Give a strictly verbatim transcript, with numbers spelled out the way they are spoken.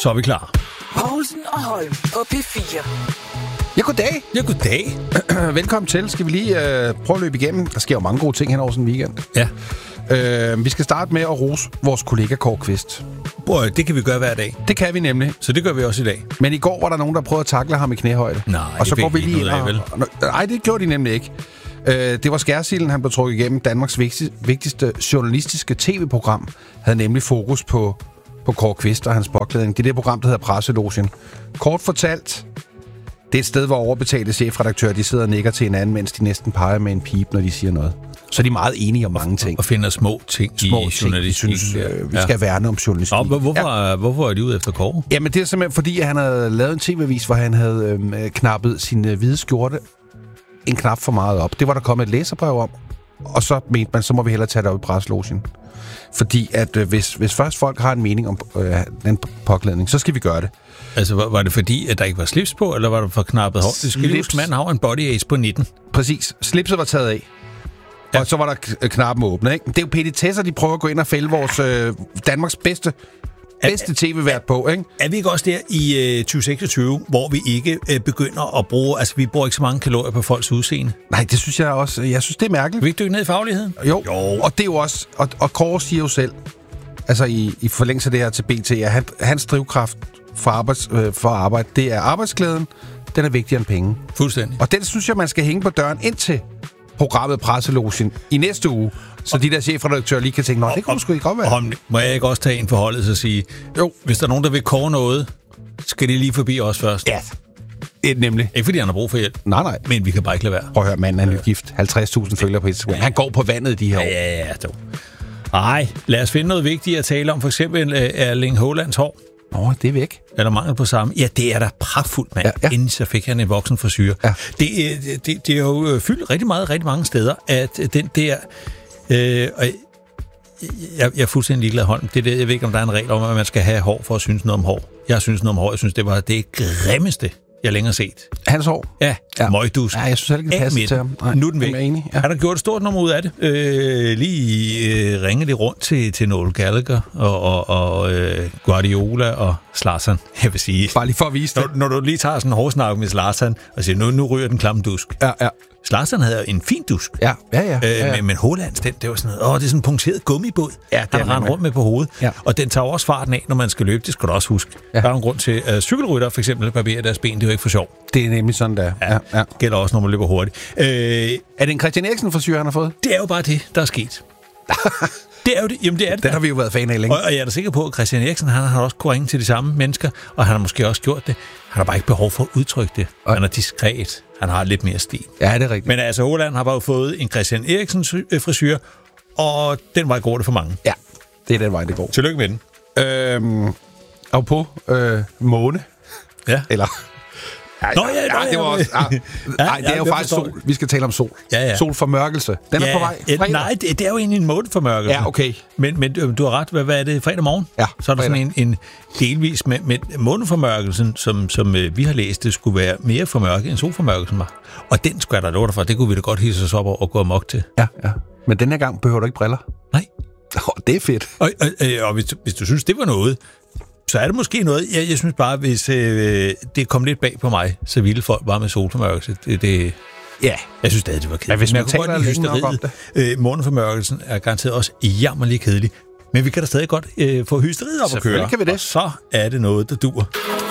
Så er vi klar. Povlsen og Holm på P fire. Ja, goddag. Ja, goddag. Velkommen til. Skal vi lige øh, prøve at løbe igennem? Der sker jo mange gode ting hen over sådan en weekend. Ja. Øh, vi skal starte med at rose vores kollega Kåre Kvist. Bror, det kan vi gøre hver dag. Det kan vi nemlig. Så det gør vi også i dag. Men i går var der nogen, der prøvede at takle ham i knæhøjde. Nej, og så det går vi fik lige ikke ind noget af, og... Nej, det gjorde de nemlig ikke. Øh, det var Skærsilden, han blev trukket igennem. Danmarks vigtigste, vigtigste journalistiske tv-program havde nemlig fokus på, på Kåre Kvist og hans påklædning. Det er det program, der hedder Presselogen. Kort fortalt, det er et sted, hvor overbetalte chefredaktører, de sidder og nikker til hinanden, mens de næsten peger med en pip, når de siger noget. Så de er meget enige om mange ting. Og finder små ting små i journalistikken. Ting, de synes, øh, vi skal ja. værne om journalistik. Nå, hvorfor, ja. hvorfor er de ude efter Kåre? Jamen, det er simpelthen fordi, at han havde lavet en tv-avis, hvor han havde øh, knappet sin øh, hvide skjorte en knap for meget op. Det var der kommet et læserbrev om, og så mente man, så må vi hellere tage det op i presselogen. Fordi at øh, hvis, hvis først folk har en mening om øh, den påklædning, så skal vi gøre det. Altså, var, var det fordi, at der ikke var slips på, eller var det for knappet hår? Det skal huske, manden har en body age på nitten. Præcis. Slipset var taget af. Ja. Og så var der k- knappen åbnet, ikke? Det er jo petitesser, de prøver at gå ind og fælde vores øh, Danmarks bedste, bedste tv-vært på, ikke? Er vi ikke også der i øh, tyve seksogtyve, hvor vi ikke øh, begynder at bruge... Altså, vi bruger ikke så mange kalorier på folks udseende? Nej, det synes jeg også. Jeg synes, det er mærkeligt. Vil vi ikke dykke ned i fagligheden? Jo, jo. Og det er jo også... Og, og Kåre siger jo selv, altså i, i forlængelse af det her til B T, at han, hans drivkraft for, arbejds, øh, for arbejde, det er arbejdsglæden. Den er vigtigere end penge. Fuldstændig. Og den synes jeg, man skal hænge på døren indtil programmet Presselogen i næste uge, så de der chefredaktører lige kan tænke, nå, det kunne sgu ikke godt være. Og må jeg ikke også tage en forholdet og sige, jo, hvis der er nogen, der vil kåre noget, skal det lige forbi os først. Ja, det nemlig. Ikke fordi han har brug for hjælp. Nej, nej. Men vi kan bare ikke lade være. Prøv at høre, manden er gift. halvtreds tusind følgere på Instagram. Han går på vandet i de her år. Ja, ja, ja. Dog. Ej, lad os finde noget vigtigt at tale om. For eksempel uh, Erling Haalands hår. Nå, det er væk. Eller mangel på samme. Ja, det er da pragtfuldt, mand. Ja, ja. Inden så fik han en voksen frisyr. Ja. Det, det, det, det er jo fyldt rigtig meget, rigtig mange steder, at den der... Øh, og jeg, jeg er fuldstændig ligeglad, Holm. Det der, jeg ved ikke, om der er en regel om, at man skal have hår for at synes noget om hår. Jeg synes noget om hår. Jeg synes, det var det grimmeste, jeg længere set. Hans hår? Ja, ja. Møgdusk. Ja, jeg synes ikke, det passer til ham. Nej, nu er den væk. Er, enig, ja. Har der gjort et stort nummer ud af det? Øh, lige øh, ringe det rundt til, til Noel Gallagher og, og, og øh, Guardiola og Zlatan, jeg vil sige. Bare lige for at vise det. Når, når du lige tager sådan en hårdsnak med Zlatan og siger, nu, nu ryger den klamme dusk. Ja, ja. Zlatan havde en fin dusk. Ja, ja, ja. ja, ja. Øh, men, men Haalands, den, det var sådan noget, åh, det er sådan en punkteret gummibåd. Ja, det han rendte rundt med på hovedet. Ja. Og den tager også farten af, når man skal løbe. Det skal du også huske. Ja. Der er en grund til, at cykelrytter for eksempel barberer deres ben. Det er jo ikke for sjov. Det er nemlig sådan, der. Ja, ja. Gælder også, når man løber hurtigt. Øh, er det en Christian Eriksen-frisyr, han har fået? Det er jo bare det, der er sket. Det er jo det. Jamen, det er det. Den har vi jo været fan af længe. Og, og jeg er da sikker på, at Christian Eriksen, han har også kunnet ringe til de samme mennesker, og han har måske også gjort det. Han har bare ikke behov for at udtrykke det. Og han er diskret. Han har lidt mere stil. Ja, det er rigtigt. Men altså, Haaland har bare fået en Christian Eriksens frisyr, og den vej går det for mange. Ja, det er den vej, det går. Tillykke med den. Øhm, og på øh, måne. Ja. Eller... Ja, Nå, ja, ja, ja, det var også... Ah, ja, nej, det er jo faktisk sol. Vi skal tale om sol. Ja, ja. Solformørkelse. Den ja, er på vej. Ja, nej, det, det er jo egentlig en måneformørkelse. Ja, okay. Men, men du har ret. Hvad, hvad er det? Fredag morgen? Ja, så er der fredag. sådan en, en delvis med, med måneformørkelsen, som, som øh, vi har læst, det skulle være mere formørket end solformørkelsen var. Og den skulle jeg da love dig for. Det kunne vi da godt hisse os op og gå amok til. Ja, ja. Men den her gang behøver du ikke briller. Nej. Oh, det er fedt. Og, og, og hvis, hvis du synes, det var noget, så er det måske noget. Jeg, jeg synes bare, hvis øh, det kom lidt bag på mig, så ville folk bare med solformørkelse. Det, det, ja. Jeg synes stadig, det var kedeligt. Men hvis man, man taler længe nok om det. Øh, morgenformørkelsen er garanteret også jammerlig kedelig. Men vi kan da stadig godt øh, få hysteriet op at køre. Kan vi det. Og så er det noget, der dur.